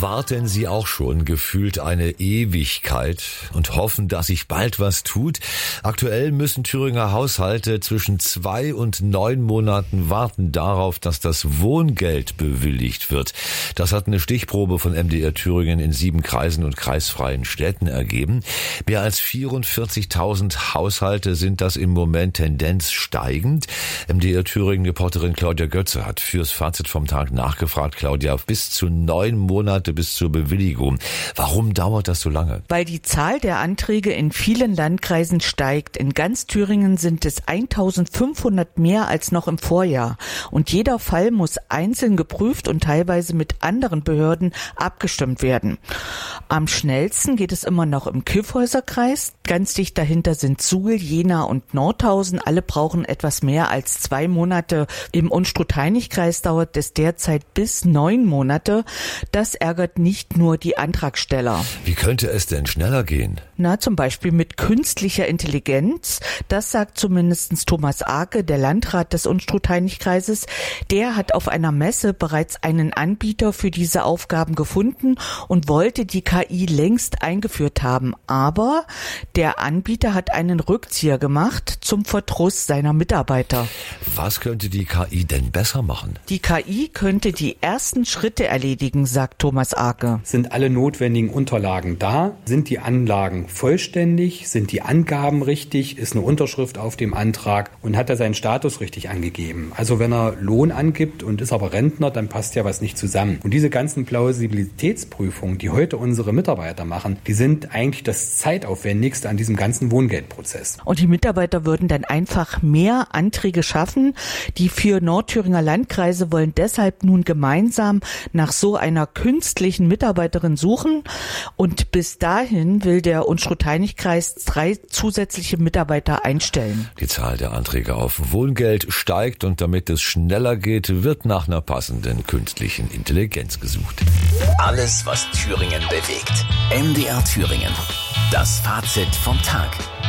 Warten Sie auch schon gefühlt eine Ewigkeit und hoffen, dass sich bald was tut? Aktuell müssen Thüringer Haushalte zwischen 2 und 9 Monaten warten darauf, dass das Wohngeld bewilligt wird. Das hat eine Stichprobe von MDR Thüringen in 7 Kreisen und kreisfreien Städten ergeben. Mehr als 44.000 Haushalte sind das im Moment, Tendenz steigend. MDR Thüringen-Reporterin Claudia Götze hat fürs Fazit vom Tag nachgefragt. Claudia, bis zu 9 Monate bis zur Bewilligung. Warum dauert das so lange? Weil die Zahl der Anträge in vielen Landkreisen steigt. In ganz Thüringen sind es 1.500 mehr als noch im Vorjahr. Und jeder Fall muss einzeln geprüft und teilweise mit anderen Behörden abgestimmt werden. Am schnellsten geht es immer noch im Kyffhäuser-Kreis. Ganz dicht dahinter sind Suhl, Jena und Nordhausen. Alle brauchen etwas mehr als 2 Monate. Im Unstrut-Hainich-Kreis dauert es derzeit bis 9 Monate. Das ärgert nicht nur die Antragsteller. Wie könnte es denn schneller gehen? Zum Beispiel mit künstlicher Intelligenz. Das sagt zumindest Thomas Arke, der Landrat des Unstrut-Hainich-Kreises. Der hat auf einer Messe bereits einen Anbieter für diese Aufgaben gefunden und wollte die KI längst eingeführt haben. Aber der Anbieter hat einen Rückzieher gemacht zum Verdruss seiner Mitarbeiter. Was könnte die KI denn besser machen? Die KI könnte die ersten Schritte erledigen, sagt Thomas Arke. Sind alle notwendigen Unterlagen da? Sind die Anlagen vollständig? Sind die Angaben richtig? Ist eine Unterschrift auf dem Antrag? Und hat er seinen Status richtig angegeben? Also wenn er Lohn angibt und ist aber Rentner, dann passt ja was nicht zusammen. Und diese ganzen Plausibilitätsprüfungen, die heute unsere Mitarbeiter machen, die sind eigentlich das zeitaufwendigste an diesem ganzen Wohngeldprozess. Und die Mitarbeiter würden dann einfach mehr Anträge schaffen. Die 4 Nordthüringer Landkreise wollen deshalb nun gemeinsam nach so einer künstlichen Mitarbeiterin suchen. Und bis dahin will der Unstrut-Hainich-Kreis 3 zusätzliche Mitarbeiter einstellen. Die Zahl der Anträge auf Wohngeld steigt und damit es schneller geht, wird nach einer passenden künstlichen Intelligenz gesucht. Alles, was Thüringen bewegt. MDR Thüringen. Das Fazit vom Tag.